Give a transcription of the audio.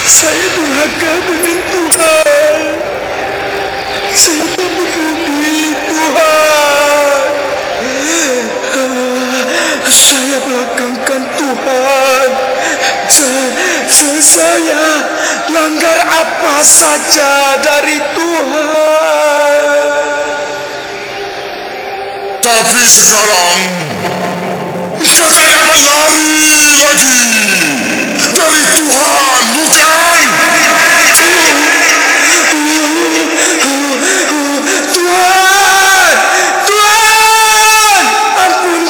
Saya durhaka dengan Tuhan. Saya tak peduli Tuhan. Saya belakangkan Tuhan. Saya langgar apa saja dari Tuhan. Tapi sekarang